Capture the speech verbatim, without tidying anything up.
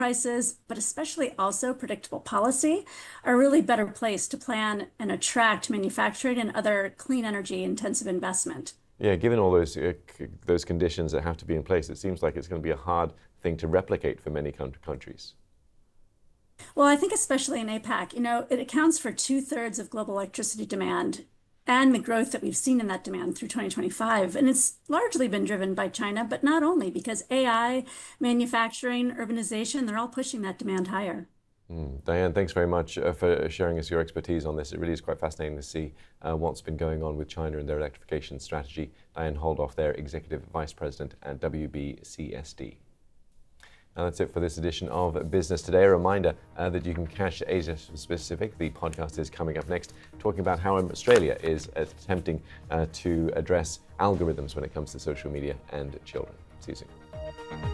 prices, but especially also predictable policy, are really better placed to plan and attract manufacturing and other clean energy intensive investment. Yeah, given all those uh, c- those conditions that have to be in place, it seems like it's going to be a hard thing to replicate for many coun- countries. Well, I think especially in APAC, you know, it accounts for two thirds of global electricity demand and the growth that we've seen in that demand through twenty twenty-five. And it's largely been driven by China, but not only because A I, manufacturing, urbanization, they're all pushing that demand higher. Mm. Diane, thanks very much uh, for sharing us your expertise on this. It really is quite fascinating to see uh, what's been going on with China and their electrification strategy. Diane Holdoff, their Executive Vice President at W B C S D. Now that's it for this edition of Business Today. A reminder uh, that you can catch Asia Pacific. The podcast is coming up next, talking about how Australia is attempting uh, to address algorithms when it comes to social media and children. See you soon.